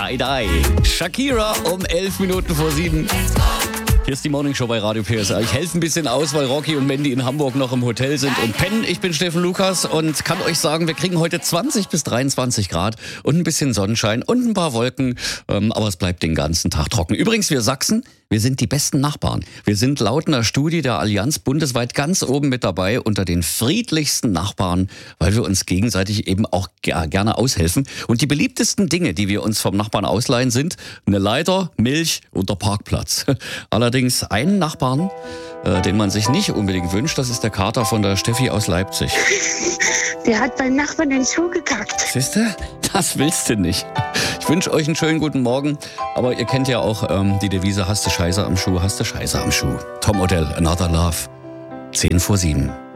Tie-Dye. Shakira um 11 Minuten vor 7. Hier ist die Morning Show bei Radio PSR. Ich helfe ein bisschen aus, weil Rocky und Mandy in Hamburg noch im Hotel sind und pennen. Ich bin Steffen Lukas und kann euch sagen, wir kriegen heute 20 bis 23 Grad und ein bisschen Sonnenschein und ein paar Wolken. Aber es bleibt den ganzen Tag trocken. Übrigens, wir Sachsen, wir sind die besten Nachbarn. Wir sind laut einer Studie der Allianz bundesweit ganz oben mit dabei unter den friedlichsten Nachbarn, weil wir uns gegenseitig eben auch gerne aushelfen. Und die beliebtesten Dinge, die wir uns vom Nachbarn ausleihen, sind eine Leiter, Milch und der Parkplatz. Allerdings einen Nachbarn, den man sich nicht unbedingt wünscht, das ist der Kater von der Steffi aus Leipzig. Der hat beim Nachbarn den Schuh gekackt. Siehste? Das willst du nicht. Ich wünsche euch einen schönen guten Morgen. Aber ihr kennt ja auch die Devise, hast du Scheiße am Schuh, hast du Scheiße am Schuh. Tom Odell, Another Love. 10 vor 7.